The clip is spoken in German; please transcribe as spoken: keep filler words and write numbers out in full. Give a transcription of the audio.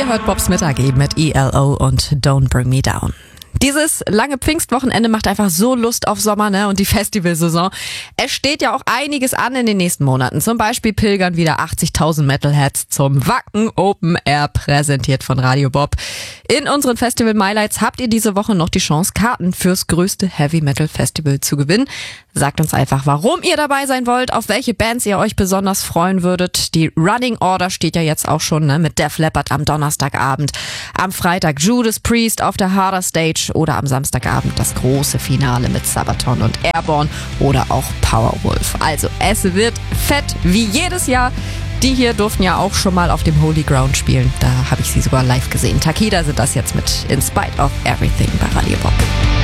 Ihr hört Bobs Mittag eben mit E L O und Don't Bring Me Down. Dieses lange Pfingstwochenende macht einfach so Lust auf Sommer, ne? Und die Festivalsaison. Es steht ja auch einiges an in den nächsten Monaten. Zum Beispiel pilgern wieder achtzigtausend Metalheads zum Wacken Open Air, präsentiert von Radio Bob. In unseren Festival Mylights habt ihr diese Woche noch die Chance, Karten fürs größte Heavy Metal Festival zu gewinnen. Sagt uns einfach, warum ihr dabei sein wollt, auf welche Bands ihr euch besonders freuen würdet. Die Running Order steht ja jetzt auch schon, ne? Mit Def Leppard am Donnerstagabend. Am Freitag Judas Priest auf der Harder Stage oder am Samstagabend das große Finale mit Sabaton und Airborne oder auch Powerwolf. Also es wird fett wie jedes Jahr. Die hier durften ja auch schon mal auf dem Holy Ground spielen. Da habe ich sie sogar live gesehen. Takida sind das jetzt mit In Spite of Everything bei Radio Bob.